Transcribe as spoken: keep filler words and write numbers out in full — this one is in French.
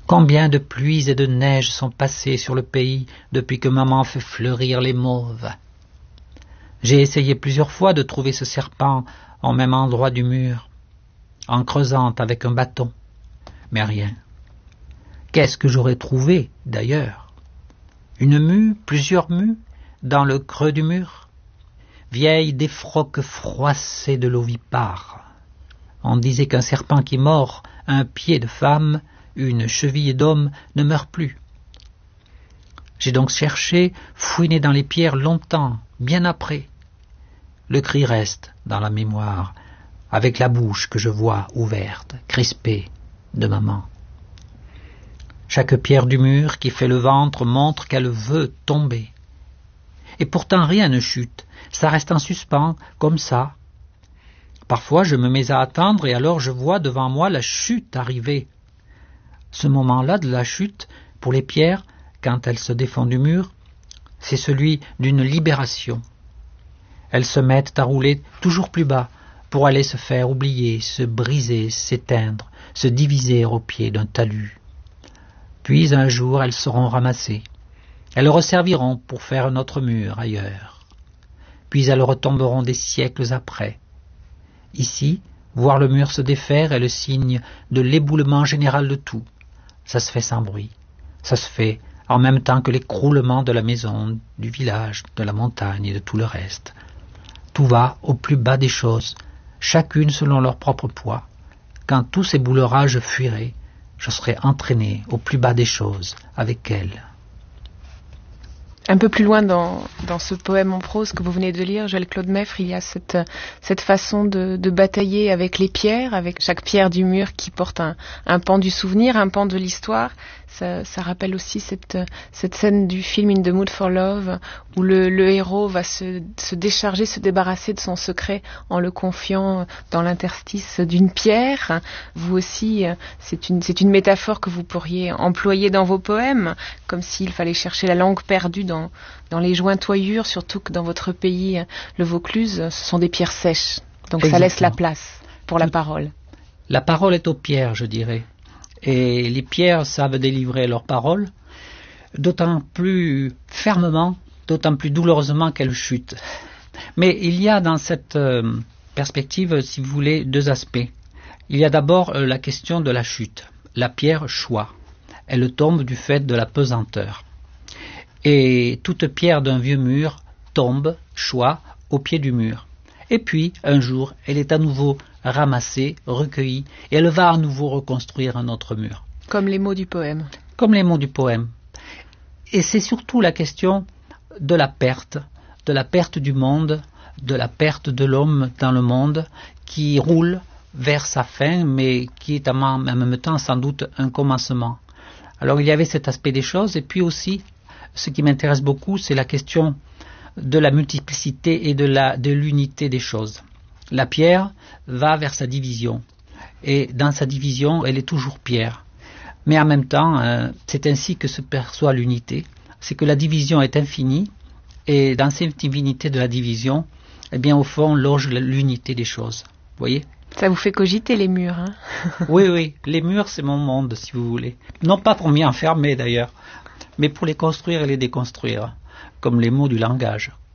Combien de pluies et de neiges sont passées sur le pays depuis que maman fait fleurir les mauves. J'ai essayé plusieurs fois de trouver ce serpent au même endroit du mur, en creusant avec un bâton, mais rien. Qu'est-ce que j'aurais trouvé, d'ailleurs? Une mue, plusieurs mues, dans le creux du mur? Vieille défroque froissée de l'ovipare. On disait qu'un serpent qui mord un pied de femme, une cheville d'homme, ne meurt plus. J'ai donc cherché, fouiné dans les pierres longtemps, bien après. Le cri reste dans la mémoire, avec la bouche que je vois ouverte, crispée, de maman. Chaque pierre du mur qui fait le ventre montre qu'elle veut tomber. Et pourtant rien ne chute, ça reste en suspens, comme ça. Parfois je me mets à attendre et alors je vois devant moi la chute arriver. Ce moment-là de la chute, pour les pierres, quand elles se défendent du mur, c'est celui d'une libération. Elles se mettent à rouler toujours plus bas pour aller se faire oublier, se briser, s'éteindre, se diviser au pied d'un talus. Puis un jour elles seront ramassées. Elles resserviront pour faire un autre mur ailleurs. Puis elles retomberont des siècles après. Ici, voir le mur se défaire est le signe de l'éboulement général de tout. Ça se fait sans bruit. Ça se fait en même temps que l'écroulement de la maison, du village, de la montagne et de tout le reste. Tout va au plus bas des choses, chacune selon leur propre poids. Quand tous ces boulerages fuiraient, je serais entraîné au plus bas des choses avec elles. Un peu plus loin dans, dans ce poème en prose que vous venez de lire, Joël Claude Meffre, il y a cette, cette façon de, de batailler avec les pierres, avec chaque pierre du mur qui porte un, un pan du souvenir, un pan de l'histoire. Ça, ça rappelle aussi cette, cette scène du film In the Mood for Love où le, le héros va se, se décharger, se débarrasser de son secret en le confiant dans l'interstice d'une pierre. Vous aussi, c'est une, c'est une métaphore que vous pourriez employer dans vos poèmes, comme s'il fallait chercher la langue perdue dans, dans les jointoyures, surtout que dans votre pays, le Vaucluse, ce sont des pierres sèches. Donc Exactement. Ça laisse la place pour la parole. La parole est aux pierres, je dirais. Et les pierres savent délivrer leur parole, d'autant plus fermement, d'autant plus douloureusement qu'elles chutent. Mais il y a dans cette euh, perspective, si vous voulez, deux aspects. Il y a d'abord euh, la question de la chute. La pierre choit. Elle tombe du fait de la pesanteur. Et toute pierre d'un vieux mur tombe, choit, au pied du mur. Et puis, un jour, elle est à nouveau ramassée, recueillie, et elle va à nouveau reconstruire un autre mur. Comme les mots du poème. Comme les mots du poème. Et c'est surtout la question de la perte, de la perte du monde, de la perte de l'homme dans le monde, qui roule vers sa fin, mais qui est en même temps sans doute un commencement. Alors il y avait cet aspect des choses, et puis aussi, ce qui m'intéresse beaucoup, c'est la question de la multiplicité et de, la, de l'unité des choses. La pierre va vers sa division, et dans sa division, elle est toujours pierre. Mais en même temps, euh, c'est ainsi que se perçoit l'unité, c'est que la division est infinie, et dans cette infinité de la division, eh bien au fond, loge l'unité des choses. Vous voyez ? Ça vous fait cogiter les murs, hein ? Oui, oui, les murs, c'est mon monde, si vous voulez. Non pas pour m'y enfermer d'ailleurs, mais pour les construire et les déconstruire, comme les mots du langage.